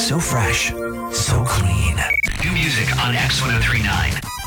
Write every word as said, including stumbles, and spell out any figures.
So fresh, so clean. New music on X ten thirty-nine.